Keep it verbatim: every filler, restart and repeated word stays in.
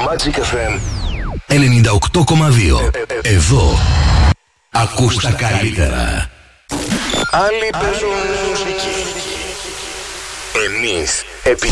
Magic εφ εμ ενενήντα οκτώ κόμμα δύο. Εδώ ακούς τα καλύτερα. Άλλοι παίζουν μουσική. Εμείς επί